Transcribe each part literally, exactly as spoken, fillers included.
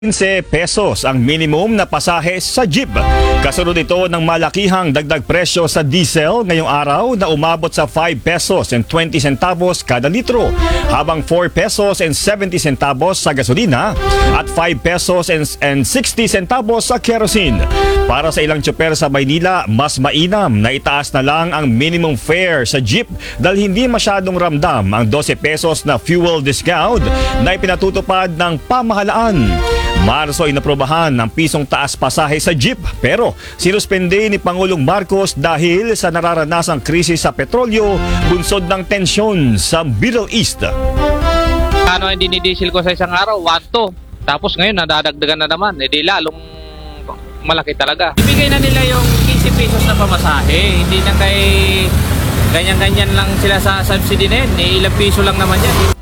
fifteen pesos ang minimum na pasahe sa jeep. Kasunod ito ng malakihang dagdag presyo sa diesel ngayong araw na umabot sa five pesos and twenty centavos kada litro, habang four pesos and seventy centavos sa gasolina at five pesos and sixty centavos sa kerosene. Para sa ilang tsoper sa Maynila, mas mainam na itaas na lang ang minimum fare sa jeep dahil hindi masyadong ramdam ang twelve pesos na fuel discount na ipinatutupad ng pamahalaan. Marso inaprobahan ng pisong taas pasahe sa jeep, pero sinuspende ni Pangulong Marcos dahil sa nararanasang krisis sa petrolyo bunsod ng tensyon sa Middle East. Ano ang dinidiesel ko sa isang araw? one two. Tapos ngayon nadadagdagan na naman. E di lalong malaki talaga. Ibigay na nila yung fifteen pesos na pamasahe. Hindi na kay ganyan-ganyan lang sila sa subsidy na yun. E ilang piso lang naman yan.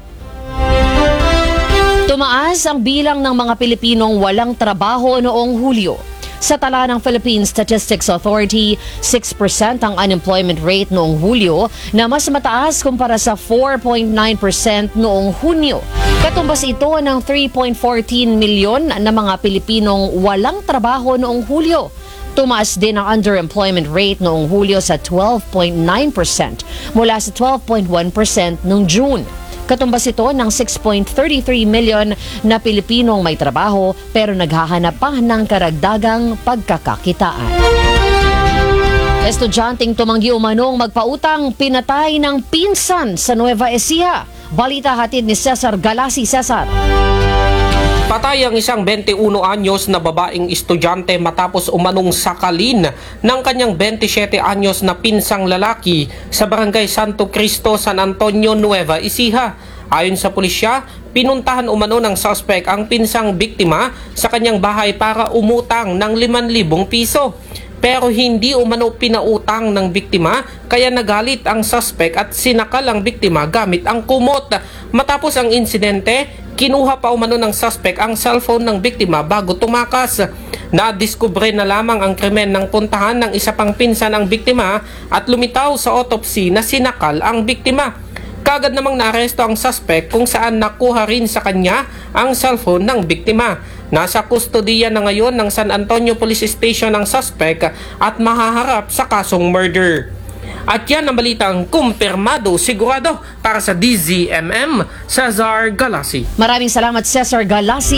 Tumaas ang bilang ng mga Pilipinong walang trabaho noong Hulyo. Sa tala ng Philippine Statistics Authority, six percent ang unemployment rate noong Hulyo na mas mataas kumpara sa four point nine percent noong Hunyo. Katumbas ito ng three point one four milyon na mga Pilipinong walang trabaho noong Hulyo. Tumaas din ang underemployment rate noong Hulyo sa twelve point nine percent mula sa twelve point one percent noong June. Katumbas ito ng six point three three milyon na Pilipinong may trabaho pero naghahanap pa ng karagdagang pagkakakitaan. Estudyanteng tumanggi umanong magpautang pinatay ng pinsan sa Nueva Ecija. Balita hatid ni Cesar Galasi. Cesar. Patay ang isang twenty-one anyos na babaeng estudyante matapos umanong sakalin ng kanyang twenty-seven anyos na pinsang lalaki sa barangay Santo Cristo, San Antonio, Nueva Ecija. Ayon sa pulisya, pinuntahan umano ng suspect ang pinsang biktima sa kanyang bahay para umutang ng limang libong piso. Pero hindi umano pinautang ng biktima kaya nagalit ang suspect at sinakal ang biktima gamit ang kumot. Matapos ang insidente, kinuha pa umano ng suspect ang cellphone ng biktima bago tumakas. Nadiskubre na lamang ang krimen ng puntahan ng isa pang pinsan ng biktima at lumitaw sa autopsy na sinakal ang biktima. Kagad namang naaresto ang suspect kung saan nakuha rin sa kanya ang cellphone ng biktima. Nasa kustodiya na ngayon ng San Antonio Police Station ang suspect at mahaharap sa kasong murder. At yan ang balitang kumpirmado sigurado para sa D Z M M, Cesar Galasi. Maraming salamat, Cesar Galasi.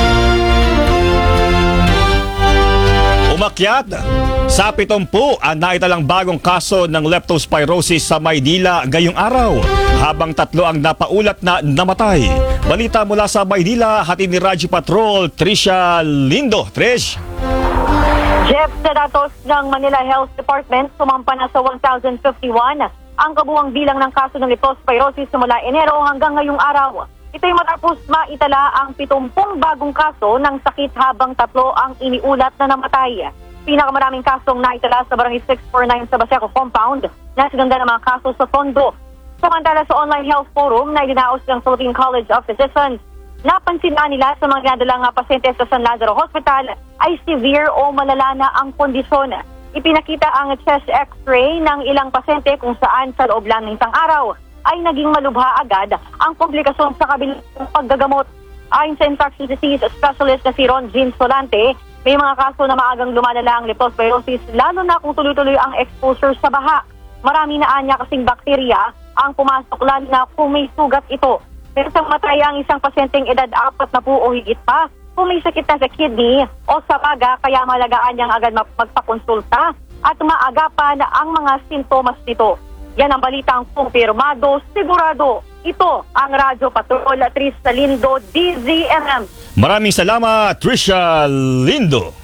Umakyat sa pitumpu ang naitalang bagong kaso ng leptospirosis sa Maynila ngayong araw, habang tatlo ang napaulat na namatay. Balita mula sa Maynila, hatid ni Radyo Patrol, Trisha Lindo. Trish. Jeff, sa datos ng Manila Health Department, sumampa na sa one thousand fifty-one ang kabuuang bilang ng kaso ng leptospirosis simula Enero hanggang ngayong araw. Ito'y matapos maitala ang pitongpong bagong kaso ng sakit habang tatlo ang iniulat na namatay. Pinakamaraming kasong naitala sa Barangay six forty-nine sa Baseco Compound na siganda ng mga kaso sa Tondo. Samantala sa online health forum na idinaos ng Philippine College of Physicians, napansin na nila sa mga dinadalang pasyente sa San Lazaro Hospital ay severe o malala na ang kondisyon. Ipinakita ang chest x-ray ng ilang pasyente kung saan sa loob lang ng isang araw ay naging malubha agad ang komplikasyon sa kabilang paggagamot. Ayon sa infectious disease specialist na si Ron Jean Solante, may mga kaso na maagang lumalala ang leptospirosis lalo na kung tuloy-tuloy ang exposure sa baha. Marami na anya kasing bakterya ang pumasok lalo na kung may sugat ito. Pero sa matay ang isang pasyenteng edad apat na po o higit pa, kung may sakit na sa kidney o sa baga, kaya malagaan niyang agad magpakonsulta at maagapan ang mga sintomas nito. Yan ang balitang kumpirmado, sigurado. Ito ang Radyo Patrol, Trisha Lindo, D Z M M. Maraming salamat, Trisha Lindo.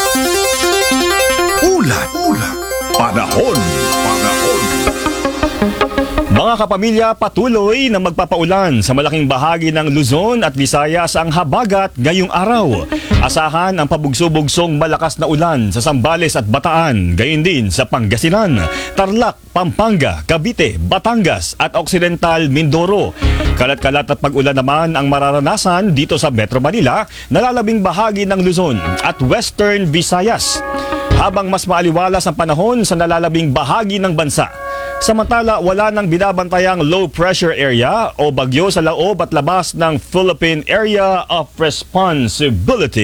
Ulat, ulat, panahon, panahon. Mga kapamilya, patuloy na magpapaulan sa malaking bahagi ng Luzon at Visayas ang habagat ngayong araw. Asahan ang pabugso-bugsong malakas na ulan sa Zambales at Bataan, gayon din sa Pangasinan, Tarlac, Pampanga, Cavite, Batangas at Occidental Mindoro. Kalat-kalat at pag-ulan naman ang mararanasan dito sa Metro Manila, nalalabing bahagi ng Luzon at Western Visayas. Habang mas maaliwalas ang panahon sa nalalabing bahagi ng bansa. Samantala, wala nang binabantayang low pressure area o bagyo sa loob at labas ng Philippine Area of Responsibility.